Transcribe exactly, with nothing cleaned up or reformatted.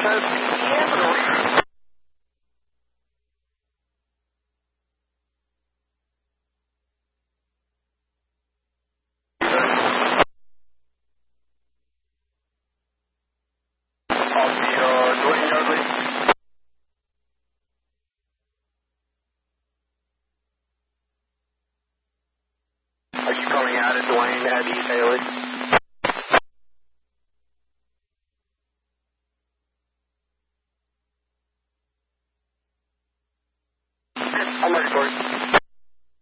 Are you calling out at Dwayne at East Haley? I'm ready for